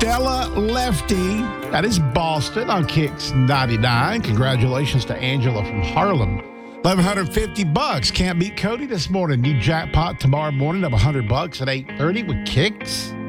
Stella Lefty. That is Boston on Kicks 99. Congratulations to Angela from Harlem. $1,150. Can't beat Cody this morning. New jackpot tomorrow morning of $100 at 8:30 with Kicks.